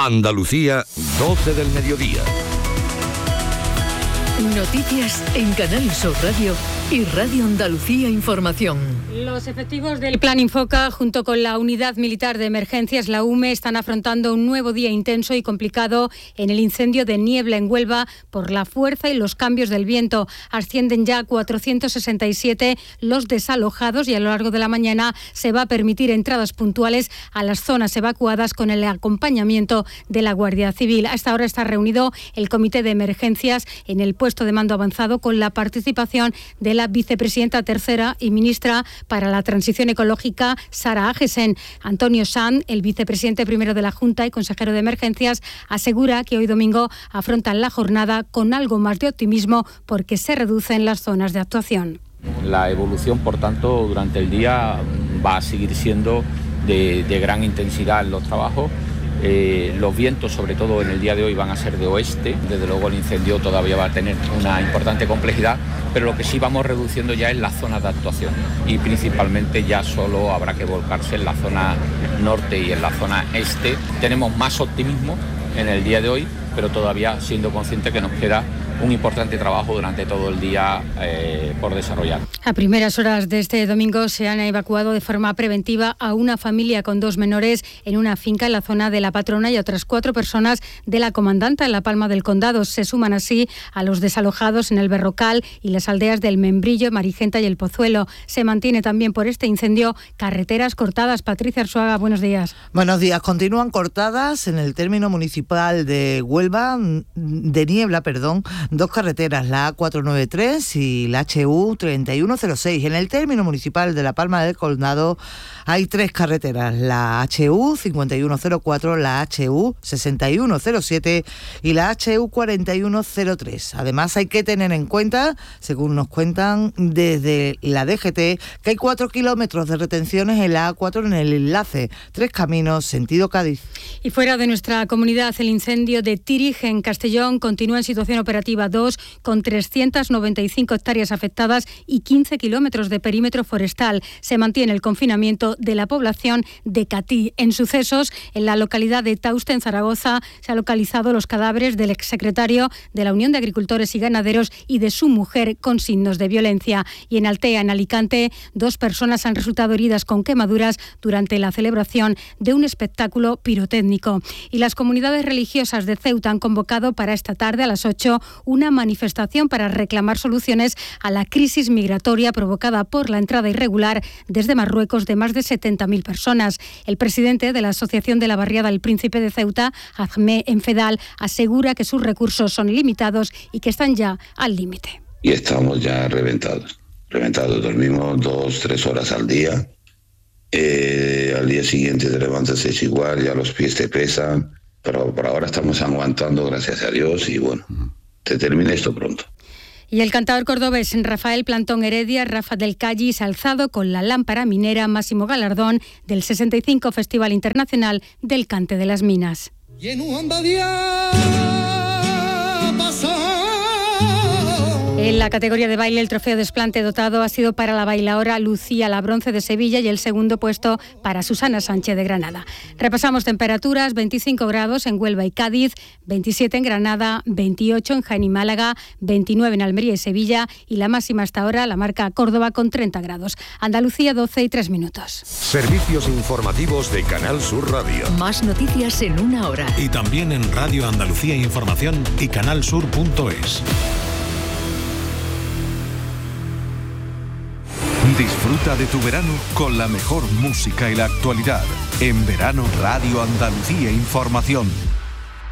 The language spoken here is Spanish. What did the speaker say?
Andalucía, 12 del mediodía. Noticias en Canal Sur Radio y Radio Andalucía Información. Los efectivos del Plan Infoca, junto con la Unidad Militar de Emergencias, la UME, están afrontando un nuevo día intenso y complicado en el incendio de Niebla en Huelva por la fuerza y los cambios del viento. Ascienden ya a 467 los desalojados y a lo largo de la mañana se va a permitir entradas puntuales a las zonas evacuadas con el acompañamiento de la Guardia Civil. A esta hora está reunido el Comité de Emergencias en el puesto de mando avanzado con la participación de la vicepresidenta tercera y ministra para la Transición Ecológica, Sara Agesen. Antonio Sanz, el vicepresidente primero de la Junta y consejero de Emergencias, asegura que hoy domingo afrontan la jornada con algo más de optimismo porque se reducen las zonas de actuación. La evolución, por tanto, durante el día va a seguir siendo de gran intensidad en los trabajos. Los vientos, sobre todo en el día de hoy, van a ser de oeste. Desde luego el incendio todavía va a tener una importante complejidad, pero lo que sí vamos reduciendo ya es la zona de actuación y principalmente ya solo habrá que volcarse en la zona norte y en la zona este. Tenemos más optimismo en el día de hoy, pero todavía siendo consciente que nos queda un importante trabajo durante todo el día por desarrollar. A primeras horas de este domingo se han evacuado de forma preventiva a una familia con 2 menores en una finca en la zona de La Patrona y a otras 4 personas de La Comandanta en La Palma del Condado. Se suman así a los desalojados en el Berrocal y las aldeas del Membrillo, Marigenta y El Pozuelo. Se mantiene también por este incendio carreteras cortadas. Patricia Arzuaga, buenos días. Buenos días. Continúan cortadas en el término municipal de Huelva, de Niebla, 2 carreteras, la A493 y la HU 3106. En el término municipal de La Palma del Condado hay 3 carreteras, la HU 5104, la HU 6107 y la HU 4103. Además hay que tener en cuenta, según nos cuentan desde la DGT, que hay 4 kilómetros de retenciones en la A4 en el enlace 3 Caminos, sentido Cádiz. Y fuera de nuestra comunidad, el incendio de Tírig en Castellón continúa en situación operativa 2 con 395 hectáreas afectadas y 15 kilómetros de perímetro forestal. Se mantiene el confinamiento de la población de Catí. En sucesos, en la localidad de Tauste, en Zaragoza, se han localizado los cadáveres del exsecretario de la Unión de Agricultores y Ganaderos y de su mujer con signos de violencia. Y en Altea, en Alicante, 2 personas han resultado heridas con quemaduras durante la celebración de un espectáculo pirotécnico. Y las comunidades religiosas de Ceuta han convocado para esta tarde a las 8 una manifestación para reclamar soluciones a la crisis migratoria provocada por la entrada irregular desde Marruecos de más de 70.000 personas. El presidente de la Asociación de la Barriada El Príncipe de Ceuta, Ahmed Enfedal, asegura que sus recursos son limitados y que están ya al límite. Y estamos ya reventados. Dormimos 2-3 horas al día. Al día siguiente te levantas es igual, ya los pies te pesan, pero por ahora estamos aguantando, gracias a Dios, y bueno, se termina esto pronto. Y el cantador cordobés Rafael Plantón Heredia, Rafa del Callis, alzado con la lámpara minera, máximo galardón del 65 Festival Internacional del Cante de las Minas. En la categoría de baile, el trofeo desplante dotado ha sido para la bailaora Lucía La Bronce de Sevilla y el segundo puesto para Susana Sánchez de Granada. Repasamos temperaturas: 25 grados en Huelva y Cádiz, 27 en Granada, 28 en Jaén y Málaga, 29 en Almería y Sevilla y la máxima hasta ahora la marca Córdoba con 30 grados. Andalucía, 12:03. Servicios informativos de Canal Sur Radio. Más noticias en una hora. Y también en Radio Andalucía Información y canalsur.es. Disfruta de tu verano con la mejor música y la actualidad. En verano, Radio Andalucía Información.